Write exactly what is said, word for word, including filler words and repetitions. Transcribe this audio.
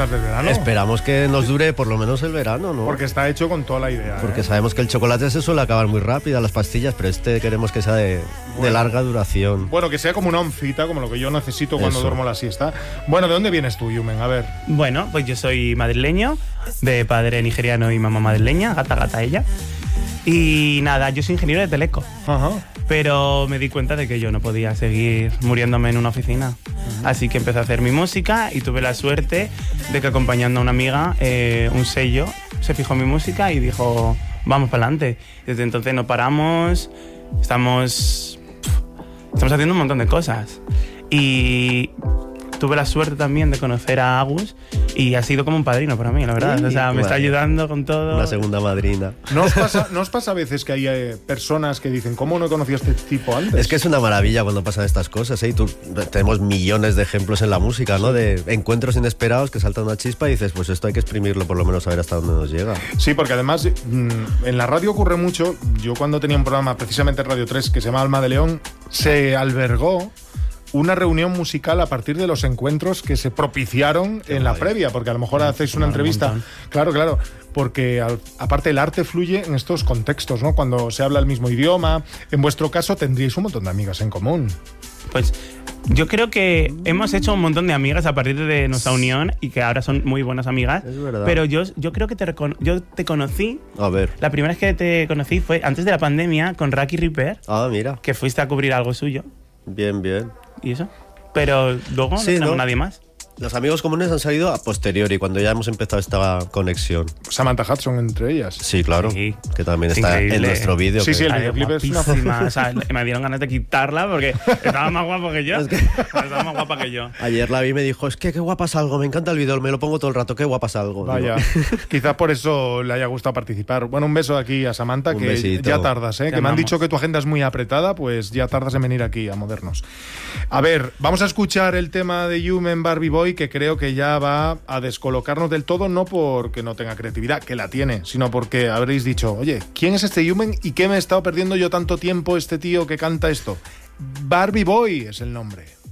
fiestas del verano. Esperamos que nos dure por lo menos el verano, ¿no? Porque está hecho con toda la idea. Porque ¿eh? sabemos que el chocolate se suele acabar muy rápido, las pastillas, pero este queremos que sea de, bueno, de larga duración. Bueno, que sea como una oncita, como lo que yo necesito cuando Eso. duermo la siesta. Bueno, ¿de dónde vienes tú, Yumen? A ver. Bueno, pues yo soy madrileño, de padre nigeriano y mamá madrileña, gata gata ella. Y nada, yo soy ingeniero de teleco. Ajá. Pero me di cuenta de que yo no podía seguir muriéndome en una oficina. Uh-huh. Así que empecé a hacer mi música y tuve la suerte de que acompañando a una amiga, eh, un sello, se fijó en mi música y dijo, vamos para adelante. Desde entonces no paramos, estamos, estamos haciendo un montón de cosas. Y tuve la suerte también de conocer a Agus y ha sido como un padrino para mí, la verdad. Sí, o sea, me vale. está ayudando con todo. Una segunda madrina. ¿No os pasa, ¿no os pasa a veces que hay eh, personas que dicen, ¿cómo no conocía a este tipo antes? Es que es una maravilla cuando pasan estas cosas, ¿eh? Y tú, tenemos millones de ejemplos en la música, ¿no? De encuentros inesperados que salta una chispa y dices, pues esto hay que exprimirlo por lo menos a ver hasta dónde nos llega. Sí, porque además mmm, en la radio ocurre mucho. Yo cuando tenía un programa precisamente en Radio tres que se llama Alma de León, se albergó una reunión musical a partir de los encuentros que se propiciaron Qué en guay. la previa, porque a lo mejor hacéis una entrevista. Un claro, claro, porque al, aparte el arte fluye en estos contextos, ¿no? Cuando se habla el mismo idioma. En vuestro caso tendríais un montón de amigas en común. Pues yo creo que hemos hecho un montón de amigas a partir de nuestra unión y que ahora son muy buenas amigas. Es verdad. Pero yo, yo creo que te, recono- yo te conocí. A ver. La primera vez que te conocí fue antes de la pandemia con Raki Ripper. Ah, mira. Que fuiste a cubrir algo suyo. Bien, bien. ¿Y eso? Pero luego Sí, no tenemos ¿no? nadie más. Los amigos comunes han salido a posteriori, cuando ya hemos empezado esta conexión. Samantha Hudson entre ellas. Sí, claro. Sí. Que también Es está increíble. en nuestro vídeo. Sí, que- sí, el Ay, videoclip es una guapísima. O sea, me dieron ganas de quitarla porque estaba más guapa que yo. Es que- Estaba más guapa que yo. Ayer la vi y me dijo, es que qué guapa salgo, me encanta el vídeo, me lo pongo todo el rato, qué guapa salgo. Vaya, Digo, quizás por eso le haya gustado participar. Bueno, un beso aquí a Samantha, Un que besito. ya tardas, ¿eh? Te que me han amamos. dicho que tu agenda es muy apretada, pues ya tardas en venir aquí a Modernos. A ver, vamos a escuchar el tema de Yumen Barbie Boy, que creo que ya va a descolocarnos del todo, no porque no tenga creatividad, que la tiene, sino porque habréis dicho, oye, ¿quién es este Yumen y qué me he estado perdiendo yo tanto tiempo este tío que canta esto? Barbie Boy es el nombre.